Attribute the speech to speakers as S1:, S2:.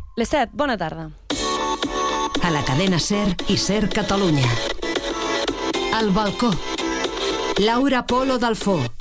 S1: Les 7, bona tarda.
S2: A la cadena SER i SER Catalunya. Al balcó. Laura Polo Dalfó.